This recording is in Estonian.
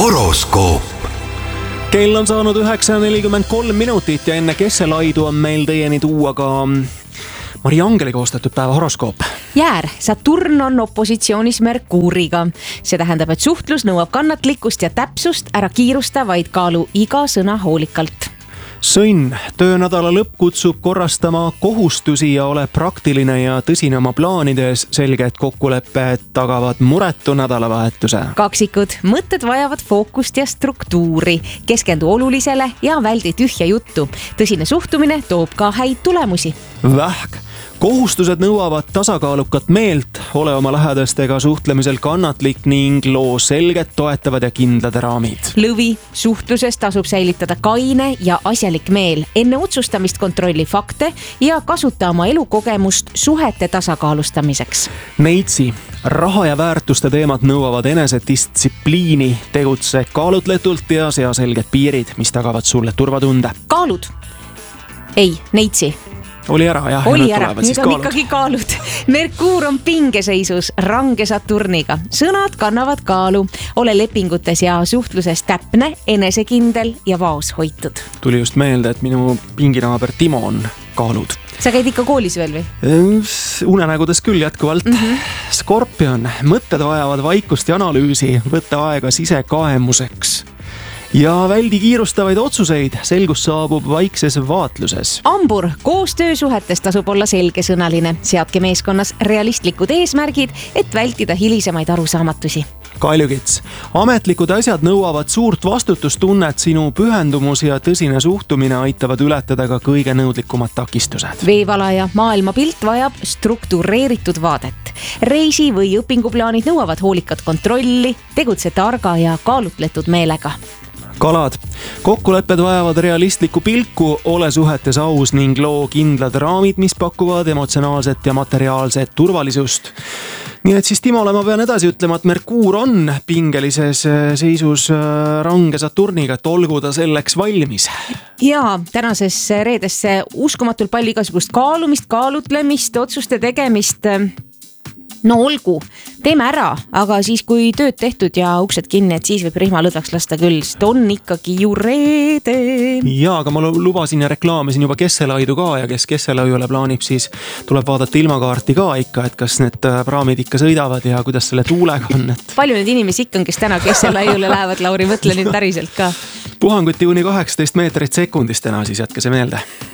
horoskoop. Kell on saanud 9:43 minutit ja enne kesselaidu on meil teieni tuua ka Maria Angeli koostatud päeva horoskoop. Jäär, Saturn on opositsioonis Merkuuriga. See tähendab, et suhtlus nõuab kannatlikkust ja täpsust, ära kiirusta, vaid kaalu iga sõna hoolikalt. Sõnn, töönädala lõpp kutsub korrastama kohustusi ja ole praktiline ja tõsine oma plaanides. Selge, et kokkulepped tagavad muretu nädalavahetuse. Kaksikud, mõtted vajavad fookust ja struktuuri. Keskendu olulisele ja väldi tühja juttu. Tõsine suhtumine toob ka häid tulemusi. Vähk, kohustused nõuavad tasakaalukat meelt, ole oma lähedastega suhtlemisel kannatlik ning loo selged, toetavad ja kindlad raamid. Lõvi, suhtluses tasub säilitada kaine ja asjalik meel. Enne otsustamist kontrolli fakte ja kasuta oma elukogemust suhete tasakaalustamiseks. Neitsi, raha ja väärtuste teemad nõuavad enesedistsipliini, tegutse kaalutletult ja sea selged piirid, mis tagavad sulle turvatunde. Kaalud. Ei, neitsi. Oli ära, jah. Oli ära, nüüd on ikkagi kaalud. Merkuur on pingeseisus range Saturniga. Sõnad kannavad kaalu. Ole lepingutes ja suhtluses täpne, enesekindel ja vaoshoitud. Tuli just meelde, et minu pinginaaber Timo on kaalud. Sa käid ikka koolis veel või? Unenägudes küll jätkuvalt. Skorpion, mõtted vajavad vaikust ja analüüsi, võtta aega sisekaemuseks. Ja väldi kiirustavaid otsuseid, selgus saabub vaikses vaatluses. Ambur, koos töösuhetes tasub olla selgesõnaline. Seadke meeskonnas realistlikud eesmärgid, et vältida hilisemaid arusaamatusi. Kaljukits, ametlikud asjad nõuavad suurt vastutustunnet, sinu pühendumus ja tõsine suhtumine aitavad ületada ka kõige nõudlikumad takistused. Veevalaja, maailmapilt vajab struktureeritud vaadet. Reisi või õpinguplaanid nõuavad hoolikat kontrolli, tegutse targa ja kaalutletud meelega. Kalad, kokkulepped vajavad realistlikku pilku, ole suhetes aus ning loo kindlad raamid, mis pakuvad emotsionaalset ja materiaalset turvalisust. Nii et siis Timole ma pean edasi ütlema, et Merkuur on pingelises seisus range Saturniga, et olgu ta selleks valmis. Ja tänasesse reedesse uskumatult palju igasugust kaalumist, kaalutlemist, otsuste tegemist. No olgu, teeme ära, aga siis kui tööd tehtud ja uksed kinni, et siis võib rihmalõdvaks lasta küll, sest on ikkagi ju reede. Ja, aga ma lubasin ja reklaamisin juba kesselaidu ka ja kes kesselaiule plaanib, siis tuleb vaadata ilmakaarti ka ikka, et kas need praamid ikka sõidavad ja kuidas selle tuulega on. Palju need inimesi ikka on, kes täna kesselaiule lähevad, Lauri, mõtle nüüd päriselt ka. Puhanguti kuni 18 meetrit sekundis täna, siis jätke see meelde.